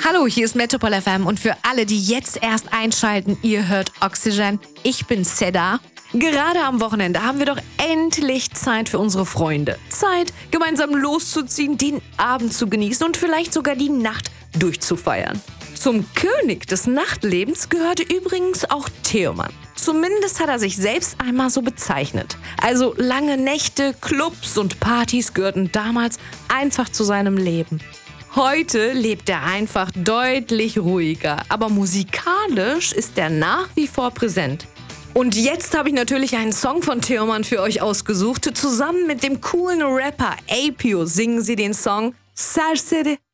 Hallo, hier ist Metropol FM und für alle, die jetzt erst einschalten, ihr hört Oxygen. Ich bin Seda. Gerade am Wochenende haben wir doch endlich Zeit für unsere Freunde. Zeit, gemeinsam loszuziehen, den Abend zu genießen und vielleicht sogar die Nacht durchzufeiern. Zum König des Nachtlebens gehörte übrigens auch Teoman. Zumindest hat er sich selbst einmal so bezeichnet. Also lange Nächte, Clubs und Partys gehörten damals einfach zu seinem Leben. Heute lebt er einfach deutlich ruhiger, aber musikalisch ist er nach wie vor präsent. Und jetzt habe ich natürlich einen Song von Teoman für euch ausgesucht. Zusammen mit dem coolen Rapper Apio singen sie den Song Serseri.